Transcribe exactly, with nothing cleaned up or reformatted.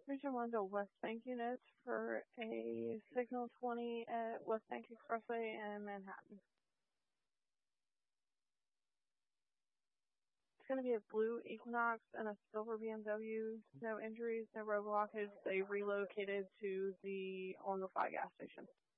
Region one to West Bank units for a Signal twenty at West Bank Expressway in Manhattan. It's going to be a blue Equinox and a silver B M W. No injuries, no road blockage. They relocated to the On the Fly gas station.